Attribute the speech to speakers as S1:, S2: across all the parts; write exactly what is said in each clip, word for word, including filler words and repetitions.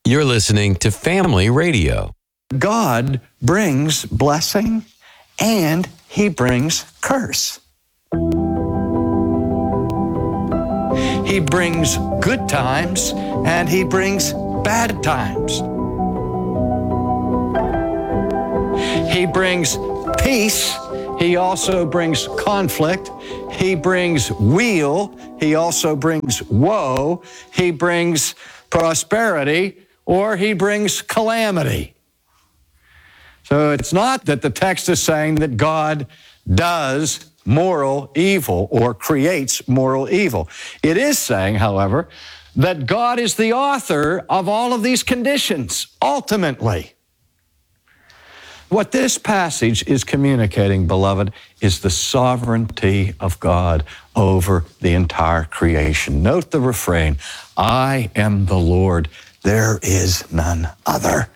S1: You're listening to Family Radio.
S2: God brings blessing and He brings curse. He brings good times and He brings bad times. He brings peace. He also brings conflict. He brings weal. He also brings woe. He brings prosperity, or He brings calamity. So it's not that the text is saying that God does moral evil or creates moral evil. It is saying, however, that God is the author of all of these conditions, ultimately. What this passage is communicating, beloved, is the sovereignty of God over the entire creation. Note the refrain, I am the Lord, there is none other.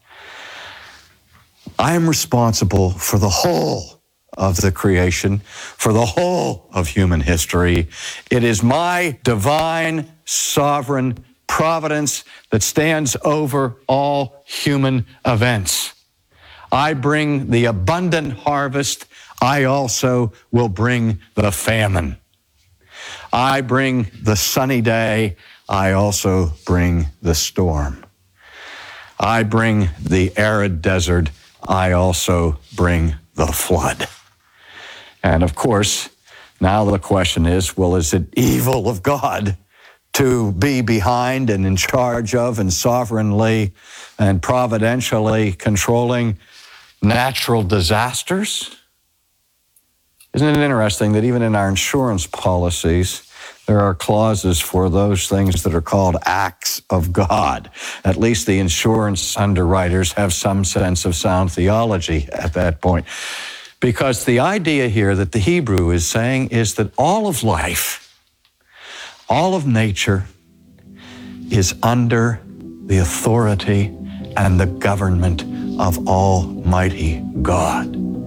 S2: I am responsible for the whole of the creation, for the whole of human history. It is my divine, sovereign providence that stands over all human events. I bring the abundant harvest. I also will bring the famine. I bring the sunny day. I also bring the storm. I bring the arid desert. I also bring the flood. And of course, now the question is, well, is it evil of God to be behind and in charge of and sovereignly and providentially controlling natural disasters? Isn't it interesting that even in our insurance policies, there are clauses for those things that are called acts of God? At least the insurance underwriters have some sense of sound theology at that point. Because the idea here that the Hebrew is saying is that all of life, all of nature is under the authority and the government of Almighty God.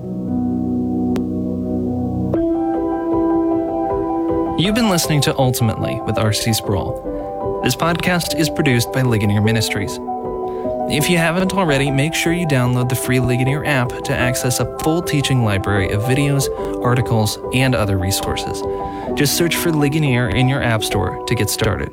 S3: You've been listening to Ultimately with R C Sproul. This podcast is produced by Ligonier Ministries. If you haven't already, make sure you download the free Ligonier app to access a full teaching library of videos, articles, and other resources. Just search for Ligonier in your app store to get started.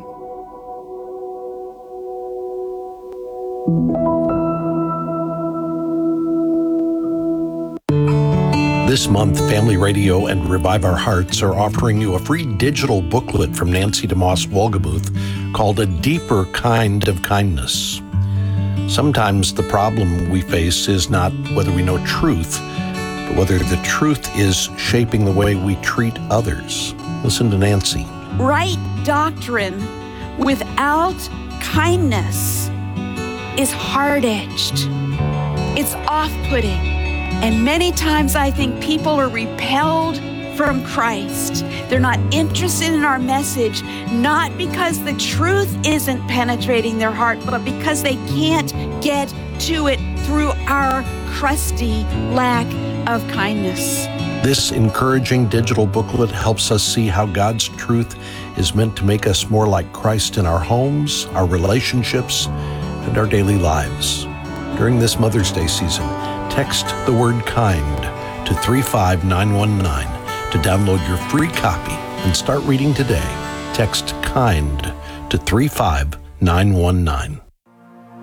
S4: This month, Family Radio and Revive Our Hearts are offering you a free digital booklet from Nancy DeMoss Wolgemuth called A Deeper Kind of Kindness. Sometimes the problem we face is not whether we know truth, but whether the truth is shaping the way we treat others. Listen to Nancy.
S5: Right doctrine without kindness is hard-edged. It's off-putting. And many times I think people are repelled from Christ. They're not interested in our message, not because the truth isn't penetrating their heart, but because they can't get to it through our crusty lack of kindness.
S4: This encouraging digital booklet helps us see how God's truth is meant to make us more like Christ in our homes, our relationships, and our daily lives. During this Mother's Day season, text the word kind to three five nine one nine to download your free copy and start reading today. Text kind to three five nine one nine.